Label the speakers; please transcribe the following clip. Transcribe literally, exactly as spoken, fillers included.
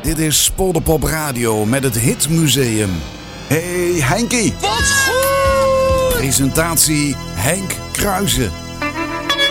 Speaker 1: Dit is Polderpop Radio met het Hitmuseum. Hey Henkie.
Speaker 2: Wat goed!
Speaker 1: Presentatie Henk Kruijsen.